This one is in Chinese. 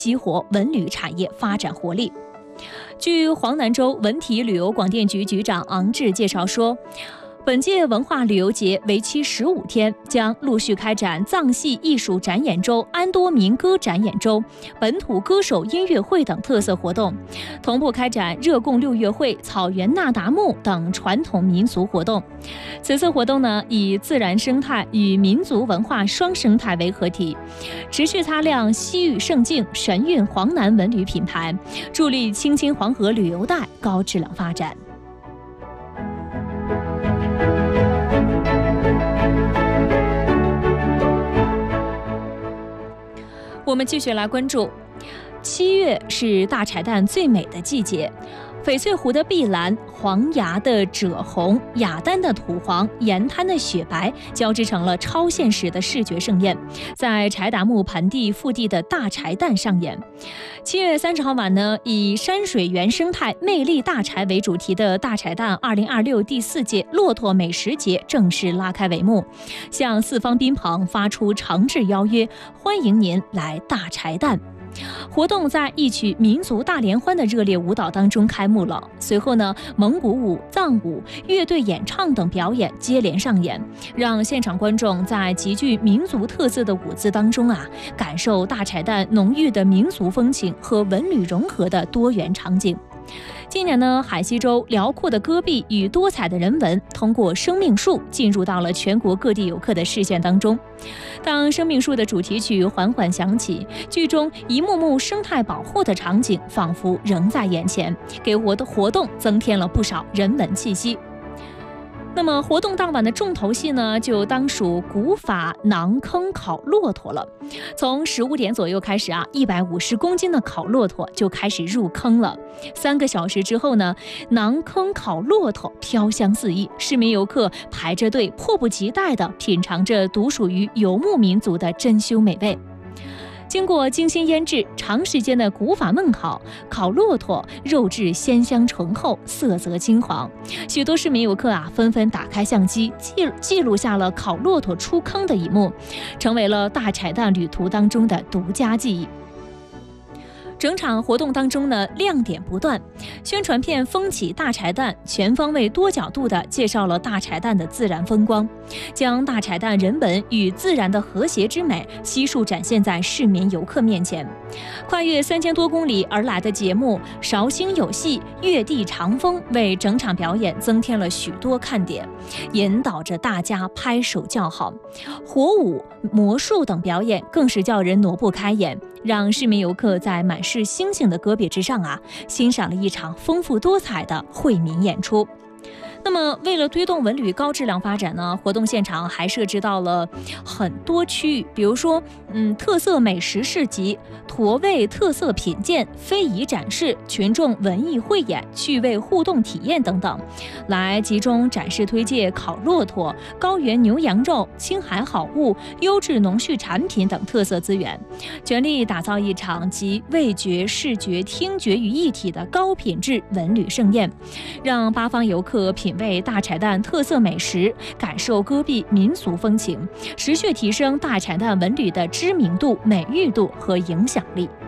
激活文旅产业发展活力。据黄南州文体旅游广电局局长昂志介绍说，本届文化旅游节为期15天，将陆续开展藏戏艺术展演周、安多民歌展演周、本土歌手音乐会等特色活动，同步开展热贡六月会、草原那达慕等传统民俗活动。此次活动呢，以自然生态与民族文化双生态为合体，持续擦亮西域胜境、神韵黄南文旅品牌，助力青青黄河旅游带高质量发展。我们继续来关注，7月是大柴旦最美的季节，翡翠湖的碧蓝、黄崖的赭红、雅丹的土黄、盐滩的雪白交织成了超现实的视觉盛宴，在柴达木盆地腹地的大柴旦上演。7月30号晚呢，以山水原生态魅力大柴为主题的大柴旦2026第4届骆驼美食节正式拉开帷幕，向四方宾朋发出诚挚邀约，欢迎您来大柴旦。活动在一曲民族大联欢的热烈舞蹈当中开幕了，随后呢，蒙古舞、藏舞、乐队演唱等表演接连上演，让现场观众在极具民族特色的舞姿当中感受大柴旦浓郁的民族风情和文旅融合的多元场景。今年呢，海西州辽阔的戈壁与多彩的人文通过生命树进入到了全国各地游客的视线当中。当生命树的主题曲缓缓响起，剧中一幕幕生态保护的场景仿佛仍在眼前，给活动增添了不少人文气息。那么活动当晚的重头戏呢，就当属古法馕坑烤骆驼了。从15点左右开始150公斤的烤骆驼就开始入坑了。3个小时之后呢，馕坑烤骆驼飘香四溢，市民游客排着队，迫不及待地品尝着独属于游牧民族的珍馐美味。经过精心腌制、长时间的古法焖烤，烤骆驼肉质鲜香醇厚，色泽金黄。许多市民游客纷纷打开相机，记录下了烤骆驼出坑的一幕，成为了大柴旦旅途当中的独家记忆。整场活动当中呢，亮点不断，宣传片风起大柴旦全方位多角度地介绍了大柴旦的自然风光，将大柴旦人文与自然的和谐之美悉数展现在市民游客面前。跨越3000多公里而来的节目韶兴有戏、越地长风为整场表演增添了许多看点，引导着大家拍手叫好。火舞、魔术等表演更是叫人挪不开眼，让市民游客在满是星星的戈壁之上欣赏了一场丰富多彩的惠民演出。那么为了推动文旅高质量发展呢，活动现场还设置到了很多区域，比如说特色美食市集、驼位特色品鉴、非遗展示、群众文艺汇演、趣味互动体验等等，来集中展示推介烤骆驼、高原牛羊肉、青海好物、优质农畜产品等特色资源，全力打造一场集味觉、视觉、听觉于一体的高品质文旅盛宴，让八方游客品味大柴旦特色美食，感受戈壁民俗风情，持续提升大柴旦文旅的知名度、美誉度和影响力。